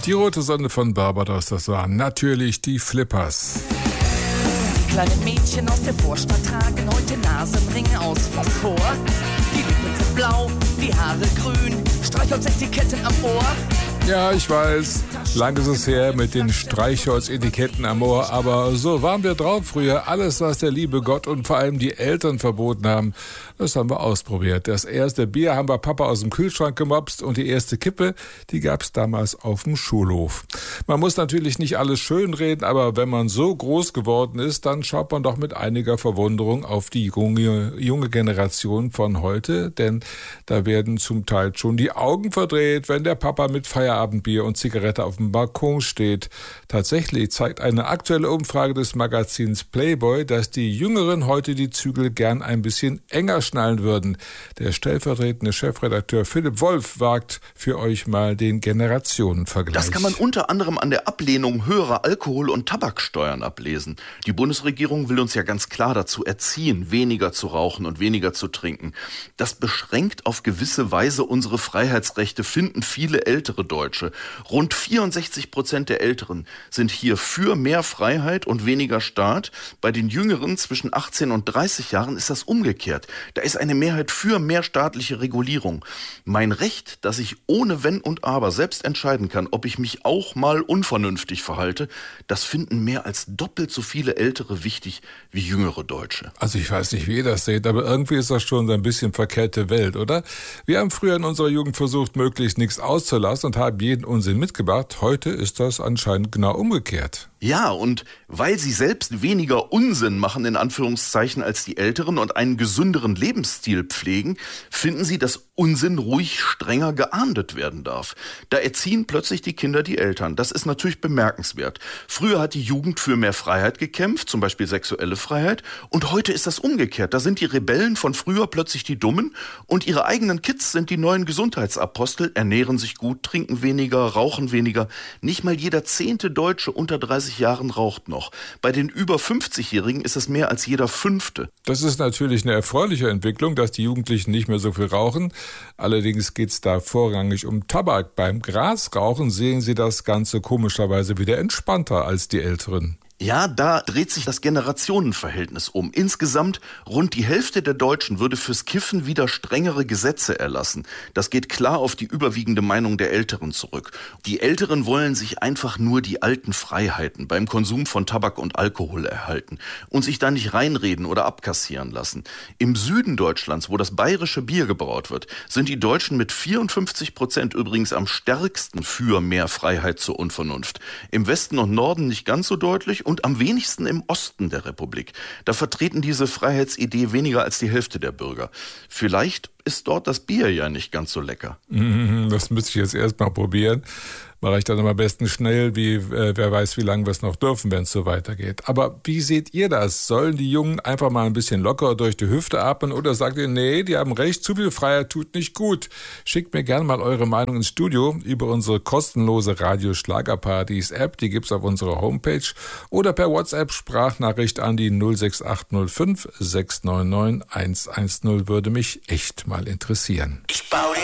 Die rote Sonne von Barbados, das waren natürlich die Flippers. Die kleinen Mädchen aus der Vorstadt tragen heute Nasenringe aus Phosphor. Die Lippen sind blau, die Haare grün, Streichholzetiketten am Ohr. Ja, ich weiß, lang ist es her mit den Streichholzetiketten am Ohr, aber so waren wir drauf früher. Alles, was der liebe Gott und vor allem die Eltern verboten haben, das haben wir ausprobiert. Das erste Bier haben wir Papa aus dem Kühlschrank gemopst und die erste Kippe, die gab's damals auf dem Schulhof. Man muss natürlich nicht alles schönreden, aber wenn man so groß geworden ist, dann schaut man doch mit einiger Verwunderung auf die junge Generation von heute, denn da werden zum Teil schon die Augen verdreht, wenn der Papa mit Feierabendbier und Zigarette auf dem Balkon steht. Tatsächlich zeigt eine aktuelle Umfrage des Magazins Playboy, dass die Jüngeren heute die Zügel gern ein bisschen enger schnallen würden. Der stellvertretende Chefredakteur Philipp Wolf wagt für euch mal den Generationenvergleich. Das kann man unter anderem an der Ablehnung höherer Alkohol- und Tabaksteuern ablesen. Die Bundesregierung will uns ja ganz klar dazu erziehen, weniger zu rauchen und weniger zu trinken. Das beschränkt auf gewisse Weise unsere Freiheitsrechte, finden viele ältere Deutsche. Rund 64% der Älteren sind hier für mehr Freiheit und weniger Staat. Bei den Jüngeren zwischen 18 und 30 Jahren ist das umgekehrt. Da ist eine Mehrheit für mehr staatliche Regulierung. Mein Recht, dass ich ohne Wenn und Aber selbst entscheiden kann, ob ich mich auch mal unvernünftig verhalte, das finden mehr als doppelt so viele Ältere wichtig wie jüngere Deutsche. Also ich weiß nicht, wie ihr das seht, aber irgendwie ist das schon so ein bisschen verkehrte Welt, oder? Wir haben früher in unserer Jugend versucht, möglichst nichts auszulassen und haben jeden Unsinn mitgebracht. Heute ist das anscheinend genau umgekehrt. Ja, und weil sie selbst weniger Unsinn machen, in Anführungszeichen, als die Älteren und einen gesünderen Lebensstil pflegen, finden sie, dass Unsinn ruhig strenger geahndet werden darf. Da erziehen plötzlich die Kinder die Eltern. Das ist natürlich bemerkenswert. Früher hat die Jugend für mehr Freiheit gekämpft, zum Beispiel sexuelle Freiheit, und heute ist das umgekehrt. Da sind die Rebellen von früher plötzlich die Dummen und ihre eigenen Kids sind die neuen Gesundheitsapostel, ernähren sich gut, trinken weniger, rauchen weniger. Nicht mal jeder 10. Deutsche unter 30 Jahren raucht noch. Bei den über 50-Jährigen ist es mehr als jeder 5. Das ist natürlich eine erfreuliche Entwicklung, dass die Jugendlichen nicht mehr so viel rauchen. Allerdings geht es da vorrangig um Tabak. Beim Grasrauchen sehen sie das Ganze komischerweise wieder entspannter als die Älteren. Ja, da dreht sich das Generationenverhältnis um. Insgesamt rund die Hälfte der Deutschen würde fürs Kiffen wieder strengere Gesetze erlassen. Das geht klar auf die überwiegende Meinung der Älteren zurück. Die Älteren wollen sich einfach nur die alten Freiheiten beim Konsum von Tabak und Alkohol erhalten und sich da nicht reinreden oder abkassieren lassen. Im Süden Deutschlands, wo das bayerische Bier gebraut wird, sind die Deutschen mit 54% übrigens am stärksten für mehr Freiheit zur Unvernunft. Im Westen und Norden nicht ganz so deutlich und am wenigsten im Osten der Republik. Da vertreten diese Freiheitsidee weniger als die Hälfte der Bürger. Vielleicht ist dort das Bier ja nicht ganz so lecker. Das müsste ich jetzt erst mal probieren. Mache ich dann am besten schnell, wer weiß, wie lange wir es noch dürfen, wenn es so weitergeht. Aber wie seht ihr das? Sollen die Jungen einfach mal ein bisschen lockerer durch die Hüfte atmen oder sagt ihr, nee, die haben recht, zu viel Freiheit tut nicht gut? Schickt mir gerne mal eure Meinung ins Studio über unsere kostenlose Radio-Schlagerpartys-App, die gibt's auf unserer Homepage, oder per WhatsApp-Sprachnachricht an die 06805 699 110, würde mich echt mal interessieren.